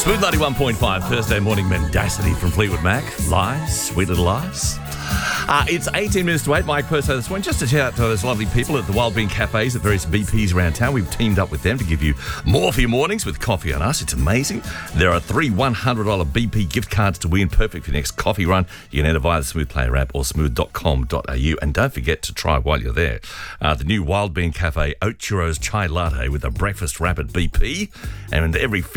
Smooth 91.5, Thursday morning mendacity from Fleetwood Mac. Lies, sweet little lies. It's 18 minutes to 8. Mike Perso this morning. Just to shout out to those lovely people at the Wild Bean Cafes at various BPs around town. We've teamed up with them to give you more for your mornings with coffee on us. It's amazing. There are 3 $100 BP gift cards to win, perfect for your next coffee run. You can enter via the Smooth Player app or smooth.com.au. And don't forget to try while you're there the new Wild Bean Cafe Oat Churros Chai Latte with a breakfast wrap at BP. And every